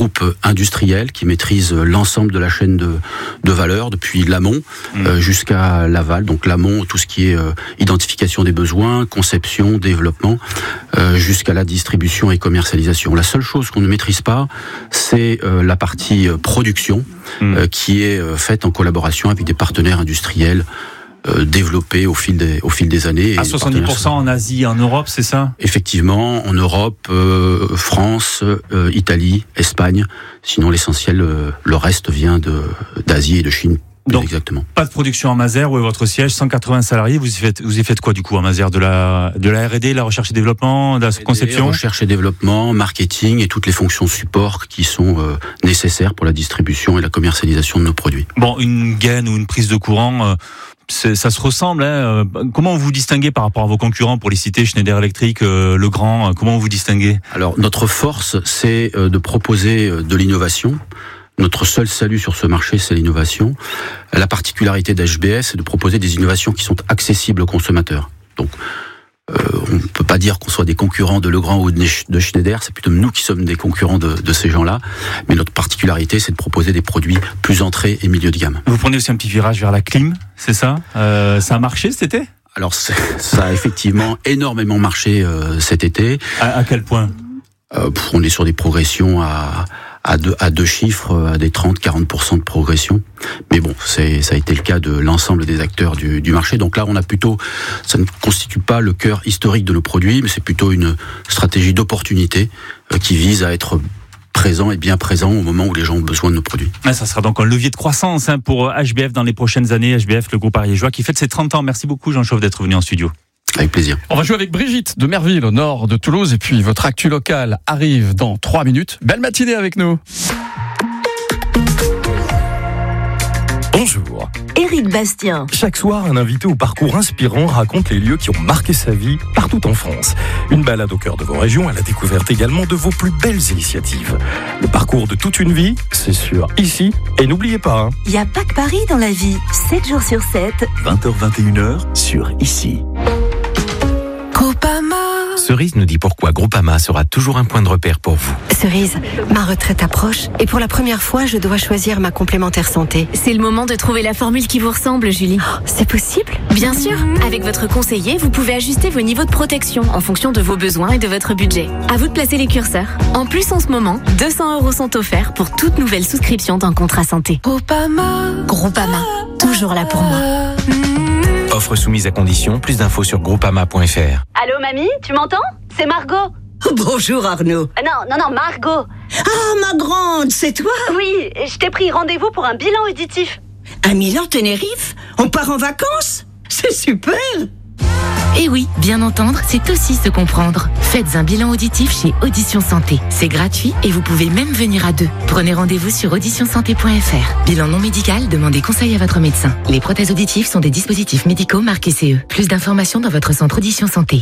groupe industriel qui maîtrise l'ensemble de la chaîne de valeur, depuis l'amont jusqu'à l'aval. Donc l'amont, tout ce qui est identification des besoins, conception, développement, jusqu'à la distribution et commercialisation. La seule chose qu'on ne maîtrise pas, c'est la partie production, qui est faite en collaboration avec des partenaires industriels développés au fil des années. À 70% en Asie, en Europe, c'est ça ? Effectivement, en Europe, France, Italie, Espagne. Sinon, l'essentiel, le reste vient d'Asie et de Chine. Donc, exactement. Pas de production en Mazères, où est votre siège, 180 salariés. Vous y faites quoi du coup en Mazères ? De la R&D, la recherche et développement, de la conception ? Recherche et développement, marketing et toutes les fonctions support qui sont nécessaires pour la distribution et la commercialisation de nos produits. Bon, une gaine ou une prise de courant, ça se ressemble. Hein. Comment vous vous distinguez par rapport à vos concurrents, pour les citer, Schneider Electric, Legrand, comment vous vous distinguez ? Alors, notre force, c'est de proposer de l'innovation. Notre seul salut sur ce marché, c'est l'innovation. La particularité d'HBF, c'est de proposer des innovations qui sont accessibles aux consommateurs. Donc, on ne peut pas dire qu'on soit des concurrents de Legrand ou de Schneider, c'est plutôt nous qui sommes des concurrents de ces gens-là. Mais notre particularité, c'est de proposer des produits plus entrée et milieu de gamme. Vous prenez aussi un petit virage vers la clim, c'est ça ? Ça a marché cet été ? Alors, ça a effectivement énormément marché cet été. À quel point ? On est sur des progressions à deux chiffres, à des 30-40% de progression. Mais bon, ça a été le cas de l'ensemble des acteurs du marché. Donc là, ça ne constitue pas le cœur historique de nos produits, mais c'est plutôt une stratégie d'opportunité qui vise à être présent et bien présent au moment où les gens ont besoin de nos produits. Ça sera donc un levier de croissance pour HBF dans les prochaines années. HBF, le groupe ariégeois, qui fête ses 30 ans. Merci beaucoup, Jean Chauve, d'être venu en studio. Avec plaisir. On va jouer avec Brigitte de Merville, au nord de Toulouse. Et puis, votre actu locale arrive dans 3 minutes. Belle matinée avec nous. Bonjour. Éric Bastien. Chaque soir, un invité au parcours inspirant raconte les lieux qui ont marqué sa vie partout en France. Une balade au cœur de vos régions à la découverte également de vos plus belles initiatives. Le parcours de toute une vie, c'est sur Ici. Et n'oubliez pas, Il n'y a pas que Paris dans la vie. 7 jours sur 7. 20h-21h sur Ici. Groupama. Cerise nous dit pourquoi Groupama sera toujours un point de repère pour vous. Cerise, ma retraite approche et pour la première fois, je dois choisir ma complémentaire santé. C'est le moment de trouver la formule qui vous ressemble, Julie. Oh, c'est possible ? Bien sûr, avec votre conseiller, vous pouvez ajuster vos niveaux de protection en fonction de vos besoins et de votre budget. À vous de placer les curseurs. En plus, en ce moment, 200 € sont offerts pour toute nouvelle souscription d'un contrat santé. Groupama. Groupama, toujours là pour moi. Offre soumise à condition, plus d'infos sur groupama.fr. Allô mamie, tu m'entends ? C'est Margot. Bonjour Arnaud. Non, Margot. Ah, ma grande, c'est toi ? Oui, je t'ai pris rendez-vous pour un bilan auditif. À Milan-Tenerife ? On part en vacances ? C'est super ! Et oui, bien entendre, c'est aussi se comprendre. Faites un bilan auditif chez Audition Santé. C'est gratuit et vous pouvez même venir à 2. Prenez rendez-vous sur auditionsanté.fr. Bilan non médical, demandez conseil à votre médecin. Les prothèses auditives sont des dispositifs médicaux marqués CE. Plus d'informations dans votre centre Audition Santé.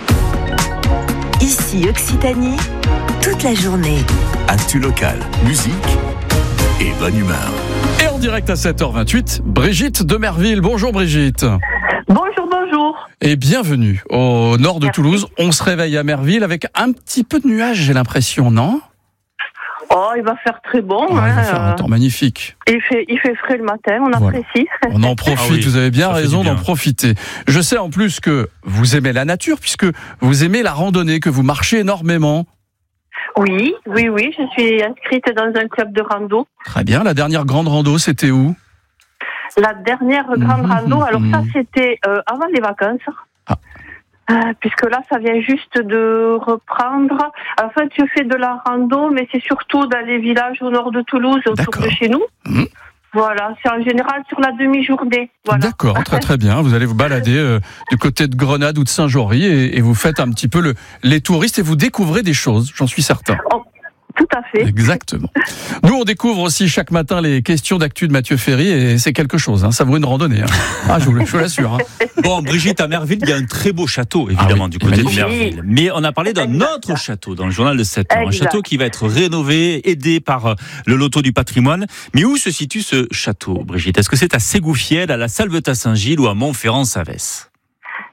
Ici Occitanie, toute la journée. Actu locale, musique et bonne humeur. Et en direct à 7h28, Brigitte de Merville. Bonjour Brigitte. Bonjour. Et bienvenue au nord de Toulouse. On se réveille à Merville avec un petit peu de nuages, j'ai l'impression, non ? Oh, il va faire très bon. Il va faire un temps magnifique. Il fait frais le matin, on apprécie. On en profite, vous avez bien raison d'en profiter. Je sais en plus que vous aimez la nature, puisque vous aimez la randonnée, que vous marchez énormément. Oui, je suis inscrite dans un club de rando. Très bien, la dernière grande rando, c'était où ? La dernière grande rando, alors ça c'était avant les vacances. Puisque là, ça vient juste de reprendre. En fait, je fais de la rando, mais c'est surtout dans les villages au nord de Toulouse, autour de chez nous. Voilà, c'est en général sur la demi-journée. Voilà. D'accord, très bien. Vous allez vous balader du côté de Grenade ou de Saint-Jory et vous faites un petit peu les touristes et vous découvrez des choses, j'en suis certain. Tout à fait. Exactement. Nous, on découvre aussi chaque matin les questions d'actu de Mathieu Ferry et c'est quelque chose. Ça vaut une randonnée. Je vous l'assure. Bon, Brigitte, à Merville, il y a un très beau château, évidemment, du côté de Merville. Mais on a parlé d'un autre château dans le journal de 7 heures. Un château qui va être rénové, aidé par le loto du patrimoine. Mais où se situe ce château, Brigitte ? Est-ce que c'est à Ségoufielle, à la Salvetat-Saint-Gilles ou à Montferrand-Savès ?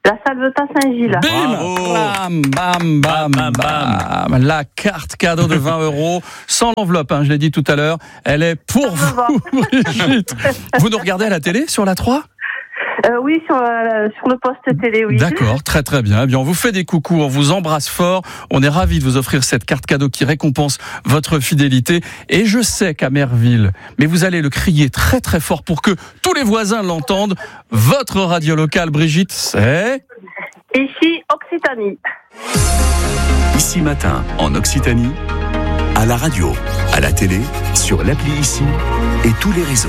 La Salvetat Saint-Gilles. Bim, bam, bam, bam, bam. La carte cadeau de 20 €, sans l'enveloppe, je l'ai dit tout à l'heure. Elle est pour vous, Brigitte. Vous nous regardez à la télé sur la 3 ? Oui, sur le poste télé, oui. D'accord, très très bien. Eh bien, on vous fait des coucous, on vous embrasse fort. On est ravis de vous offrir cette carte cadeau qui récompense votre fidélité. Et je sais qu'à Merville, mais vous allez le crier très très fort pour que tous les voisins l'entendent. Votre radio locale, Brigitte, c'est... Ici, Occitanie. Ici Matin, en Occitanie, à la radio, à la télé, sur l'appli Ici et tous les réseaux.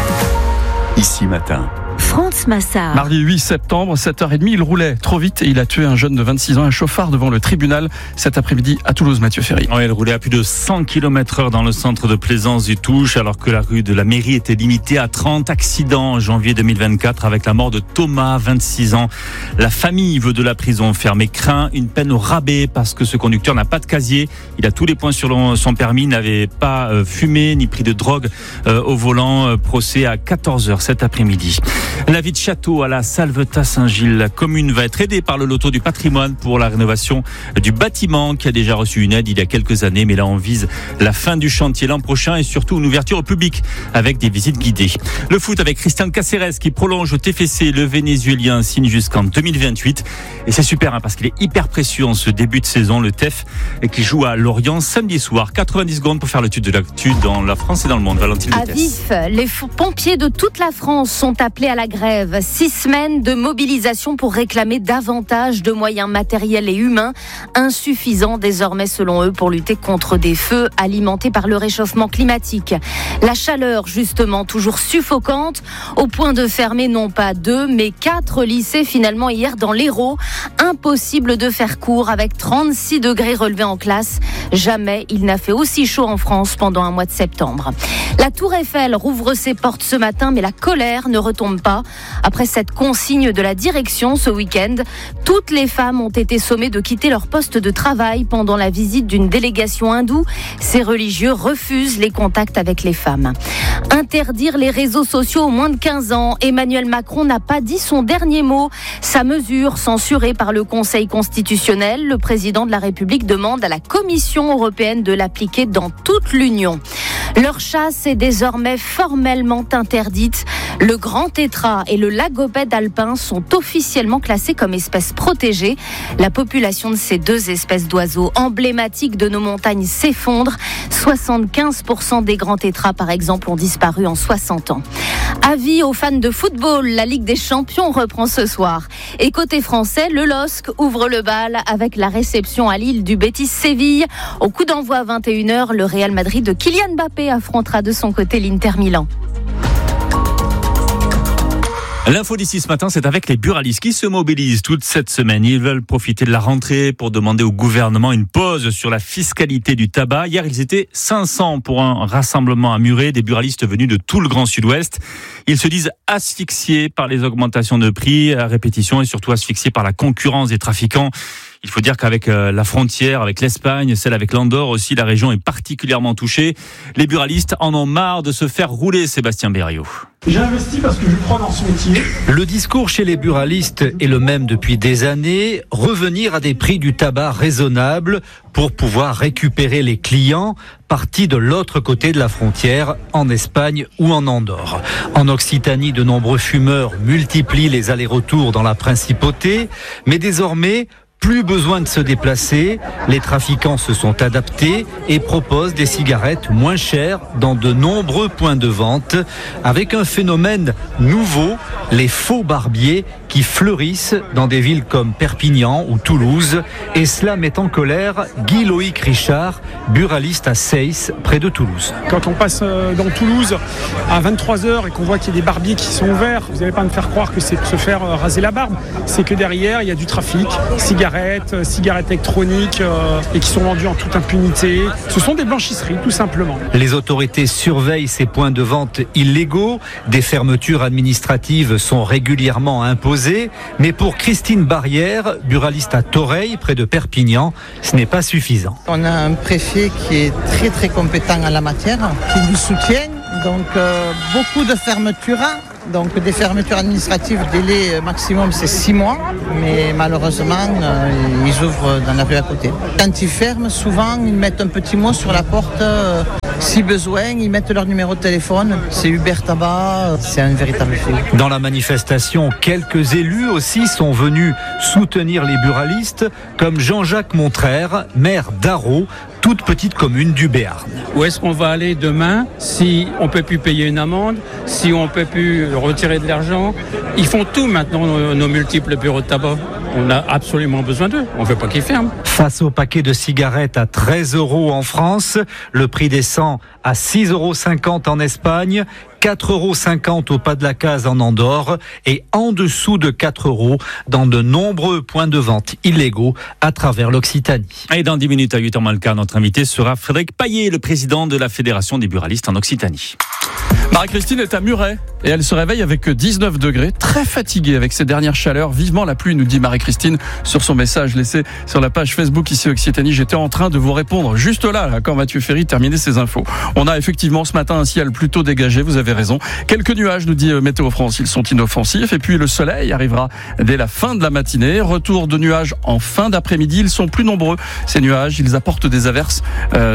Ici Matin. France Massard. Mardi 8 septembre, 7h30, il roulait trop vite et il a tué un jeune de 26 ans, un chauffard devant le tribunal cet après-midi à Toulouse, Mathieu Ferry. Oui, il roulait à plus de 100 km/h dans le centre de Plaisance du Touche, alors que la rue de la mairie était limitée à 30 accidents en janvier 2024 avec la mort de Thomas, 26 ans. La famille veut de la prison ferme et craint une peine au rabais parce que ce conducteur n'a pas de casier. Il a tous les points sur son permis, n'avait pas fumé ni pris de drogue au volant. Procès à 14h cet après-midi. La vie de château à la Salvetat Saint-Gilles. La commune va être aidée par le loto du patrimoine pour la rénovation du bâtiment qui a déjà reçu une aide il y a quelques années. Mais là, on vise la fin du chantier l'an prochain et surtout une ouverture au public avec des visites guidées. Le foot avec Christian Cáceres qui prolonge au TFC. Le Vénézuélien signe jusqu'en 2028. Et c'est super parce qu'il est hyper précieux en ce début de saison. Le TEF qui joue à Lorient samedi soir. 90 secondes pour faire le tuto de l'actu dans la France et dans le monde. Valentine À Vif, les pompiers de toute la France sont appelés à la grève. 6 semaines de mobilisation pour réclamer davantage de moyens matériels et humains, insuffisants désormais selon eux pour lutter contre des feux alimentés par le réchauffement climatique. La chaleur justement toujours suffocante, au point de fermer non pas 2 mais 4 lycées finalement hier dans l'Hérault. Impossible de faire court avec 36 degrés relevés en classe. Jamais il n'a fait aussi chaud en France pendant un mois de septembre. La Tour Eiffel rouvre ses portes ce matin, mais la colère ne retombe pas. Après cette consigne de la direction ce week-end, toutes les femmes ont été sommées de quitter leur poste de travail pendant la visite d'une délégation hindoue. Ces religieux refusent les contacts avec les femmes. Interdire les réseaux sociaux aux moins de 15 ans. Emmanuel Macron n'a pas dit son dernier mot. Sa mesure, censurée par le Conseil constitutionnel, le président de la République demande à la Commission européenne de l'appliquer dans toute l'Union. Leur chasse est désormais formellement interdite. Le grand tétras et le lagopède alpin sont officiellement classés comme espèces protégées. La population de ces deux espèces d'oiseaux emblématiques de nos montagnes s'effondre. 75% des grands tétras, par exemple, ont disparu en 60 ans. Avis aux fans de football, la Ligue des Champions reprend ce soir. Et côté français, le LOSC ouvre le bal avec la réception à Lille du Betis Séville. Au coup d'envoi à 21h, le Real Madrid de Kylian Mbappé affrontera de son côté l'Inter Milan. L'info d'ici ce matin, c'est avec les buralistes qui se mobilisent toute cette semaine. Ils veulent profiter de la rentrée pour demander au gouvernement une pause sur la fiscalité du tabac. Hier, ils étaient 500 pour un rassemblement à Muret, des buralistes venus de tout le Grand Sud-Ouest. Ils se disent asphyxiés par les augmentations de prix à répétition et surtout asphyxiés par la concurrence des trafiquants. Il faut dire qu'avec la frontière, avec l'Espagne, celle avec l'Andorre aussi, la région est particulièrement touchée. Les buralistes en ont marre de se faire rouler, Sébastien Berriot. J'ai investi parce que je crois dans ce métier. Le discours chez les buralistes est le même depuis des années. Revenir à des prix du tabac raisonnables pour pouvoir récupérer les clients partis de l'autre côté de la frontière, en Espagne ou en Andorre. En Occitanie, de nombreux fumeurs multiplient les allers-retours dans la principauté, mais désormais, plus besoin de se déplacer, les trafiquants se sont adaptés et proposent des cigarettes moins chères dans de nombreux points de vente, avec un phénomène nouveau, les faux barbiers qui fleurissent dans des villes comme Perpignan ou Toulouse, et cela met en colère Guy-Loïc Richard, buraliste à Seyss, près de Toulouse. Quand on passe dans Toulouse à 23h et qu'on voit qu'il y a des barbiers qui sont ouverts, vous n'allez pas me faire croire que c'est de se faire raser la barbe, c'est que derrière il y a du trafic, cigarettes électroniques et qui sont vendues en toute impunité. Ce sont des blanchisseries, tout simplement. Les autorités surveillent ces points de vente illégaux. Des fermetures administratives sont régulièrement imposées. Mais pour Christine Barrière, buraliste à Toreil, près de Perpignan, ce n'est pas suffisant. On a un préfet qui est très très compétent en la matière, qui nous soutient. Donc beaucoup de fermetures. Donc des fermetures administratives, délai maximum c'est 6 mois, mais malheureusement ils ouvrent dans la rue à côté. Quand ils ferment, souvent ils mettent un petit mot sur la porte, si besoin, ils mettent leur numéro de téléphone. C'est Hubert Tabac, c'est un véritable fléau. Dans la manifestation, quelques élus aussi sont venus soutenir les buralistes, comme Jean-Jacques Montrère, maire d'Arreau, toute petite commune du Béarn. Où est-ce qu'on va aller demain si on ne peut plus payer une amende, si on ne peut plus retirer de l'argent? Ils font tout maintenant, nos multiples bureaux de tabac. On a absolument besoin d'eux. On ne veut pas qu'ils ferment. Face au paquet de cigarettes à 13 € en France, le prix descend à 6,50 € en Espagne, 4,50 € au Pas de la Case en Andorre et en dessous de 4 € dans de nombreux points de vente illégaux à travers l'Occitanie. Et dans 10 minutes à 8h moins le quart, notre invité sera Frédéric Paillet, le président de la Fédération des buralistes en Occitanie. Marie-Christine est à Muret et elle se réveille avec 19 degrés, très fatiguée avec ces dernières chaleurs. Vivement la pluie, nous dit Marie-Christine sur son message laissé sur la page Facebook ici Occitanie. J'étais en train de vous répondre juste là quand Mathieu Ferry terminait ses infos. On a effectivement ce matin un ciel plutôt dégagé, vous avez raison. Quelques nuages, nous dit Météo France, ils sont inoffensifs. Et puis le soleil arrivera dès la fin de la matinée. Retour de nuages en fin d'après-midi. Ils sont plus nombreux, ces nuages. Ils apportent des averses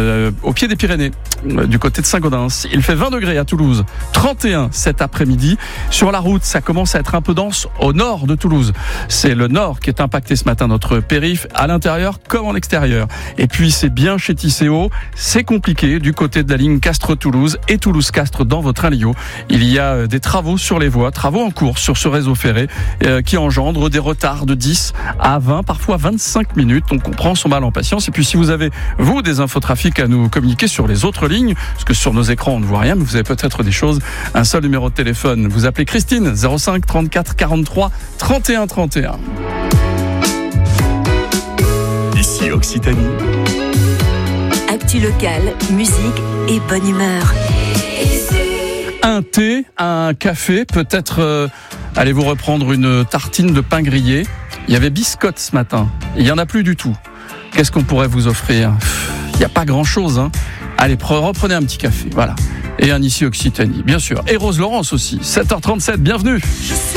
au pied des Pyrénées, du côté de Saint-Gaudens. Il fait 20 degrés à Toulouse, 31 cet après-midi. Sur la route, ça commence à être un peu dense au nord de Toulouse. C'est le nord qui est impacté ce matin, notre périph', à l'intérieur comme en extérieur. Et puis c'est bien chez Tisséo, c'est compliqué du côté de la ligne Castres-Toulouse et Toulouse-Castres dans votre Alio. Il y a des travaux sur les voies, travaux en cours sur ce réseau ferré qui engendrent des retards de 10 à 20, parfois 25 minutes. Donc on prend son mal en patience. Et puis si vous avez, vous, des infotrafics à nous communiquer sur les autres lignes, parce que sur nos écrans on ne voit rien, mais vous avez peut-être des choses, un seul numéro de téléphone. Vous appelez Christine, 05 34 43 31 31. Ici Occitanie. Actu locale, musique et bonne humeur. Un thé, un café, peut-être allez-vous reprendre une tartine de pain grillé. Il y avait biscotte ce matin, il n'y en a plus du tout. Qu'est-ce qu'on pourrait vous offrir? Il n'y a pas grand-chose, hein. Allez, reprenez un petit café, voilà. Et un ici Occitanie, bien sûr. Et Rose Laurence aussi, 7h37, bienvenue.